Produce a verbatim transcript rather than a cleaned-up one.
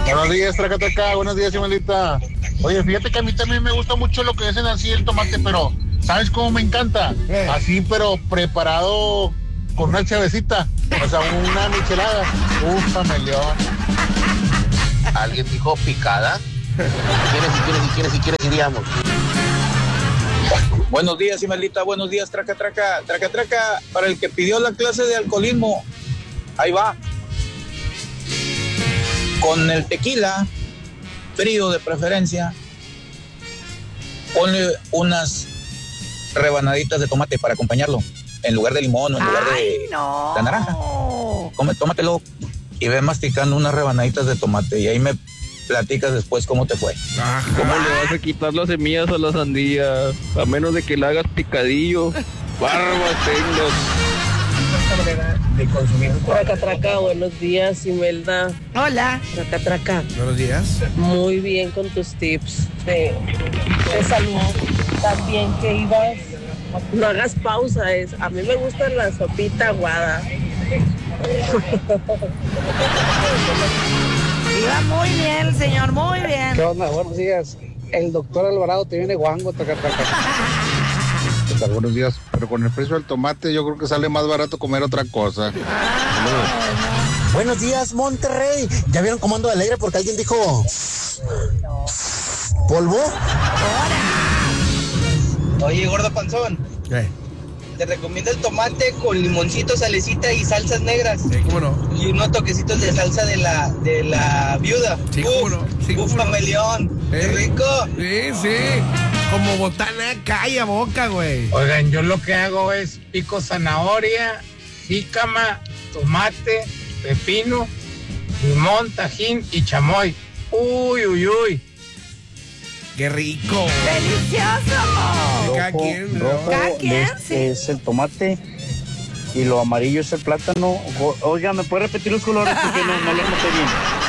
Buenos días, traca, traca. Buenos días, Imelita. Oye, fíjate que a mí también me gusta mucho lo que dicen así el tomate, pero ¿sabes cómo me encanta? ¿Qué? Así, pero preparado con una chavecita. O sea, una michelada. Ufa, meleón. ¿Alguien dijo picada? ¿Quieres, si quieres, si quieres, si quieres, iríamos? Buenos días, Imelita. Buenos días, traca, traca, traca, traca. Para el que pidió la clase de alcoholismo, ahí va. Con el tequila, frío de preferencia, ponle unas rebanaditas de tomate para acompañarlo, en lugar de limón o en lugar Ay, de no. la naranja. Come, tómatelo y ve masticando unas rebanaditas de tomate y ahí me platicas después cómo te fue. ¿Cómo le vas a quitar las semillas a la sandía? A menos de que la hagas picadillo. Barbas tengas. De consumir. Traca, traca, buenos días, Imelda. Hola. Traca, traca. Buenos días. Muy bien con tus tips de, de salud. También que ibas, no hagas pausa. Es, a mí me gusta la sopita aguada. Iba muy bien, señor, muy bien. ¿Qué onda? Buenos días. El doctor Alvarado te viene guango, traca, traca. Buenos días, pero con el precio del tomate yo creo que sale más barato comer otra cosa. Buenos días, Monterrey. ¿Ya vieron cómo ando de alegre porque alguien dijo polvo? Oye, gordo panzón, ¿Qué? te recomiendo el tomate con limoncito, salecita y salsas negras. Sí, ¿cómo no? Y unos toquecitos de salsa de la de la viuda. Sí, Uf, cómo no. Sí, uf, cómo no. cameleón. ¿Eh? ¡Qué rico! Sí, sí. Como botana, calla boca, güey. Oigan, yo lo que hago es pico zanahoria, jícama, tomate, pepino, limón, tajín y chamoy. Uy, uy, uy. ¡Qué rico! ¡Delicioso! Cada quien, ¿no? rojo ¿Cada quien? es, Sí. es el tomate y lo amarillo es el plátano. O- Oiga, ¿me puede repetir los colores? Porque no, no lo noté bien.